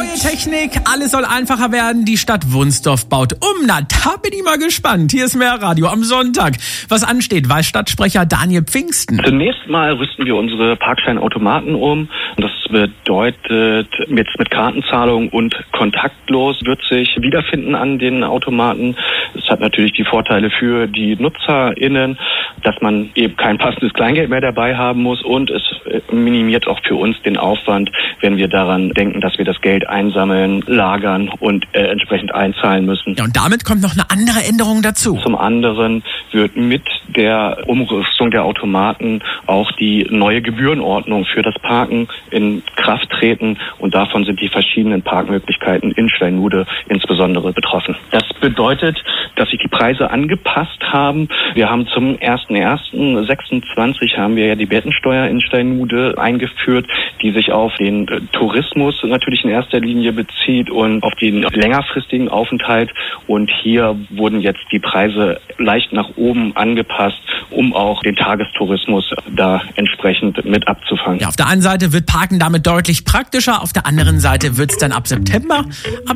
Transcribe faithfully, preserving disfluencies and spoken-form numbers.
Neue Technik, alles soll einfacher werden. Die Stadt Wunsdorf baut um. Na, da bin ich mal gespannt. Hier ist mehr Radio am Sonntag. Was ansteht, weiß Stadtsprecher Daniel Pfingsten. Zunächst mal rüsten wir unsere Parkscheinautomaten um. Das bedeutet, jetzt mit Kartenzahlung und kontaktlos wird sich wiederfinden an den Automaten. Es hat natürlich die Vorteile für die NutzerInnen, dass man eben kein passendes Kleingeld mehr dabei haben muss, und es minimiert auch für uns den Aufwand, wenn wir daran denken, dass wir das Geld einsammeln, lagern und äh, entsprechend einzahlen müssen. Ja, und damit kommt noch eine andere Änderung dazu. Zum anderen wird mit der Umrüstung der Automaten auch die neue Gebührenordnung für das Parken in Kraft treten, und davon sind die verschiedenen Parkmöglichkeiten in Steinhude insbesondere betroffen. Das bedeutet, dass sich die Preise angepasst haben. Wir haben zum ersten ersten sechsundzwanzig haben wir ja die Bettensteuer in Steinhude eingeführt, die sich auf den äh, Tourismus natürlich in erster Linie bezieht und auf den längerfristigen Aufenthalt. Und hier wurden jetzt die Preise leicht nach oben angepasst, um auch den Tagestourismus da entsprechend mit abzufangen. Ja, auf der einen Seite wird Parken damit deutlich praktischer, auf der anderen Seite wird es dann ab September